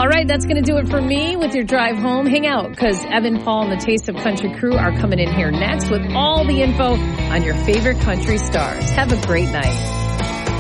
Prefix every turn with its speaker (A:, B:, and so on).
A: All right, that's going to do it for me with your drive home. Hang out because Evan, Paul, and the Taste of Country crew are coming in here next with all the info on your favorite country stars. Have a great night.